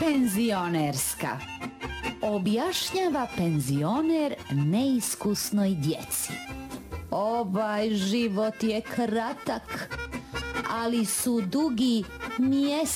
Penzionerska. Objašnjava penzioner neiskusnoj djeci. Ovaj život je kratak, ali su dugi mjeseci.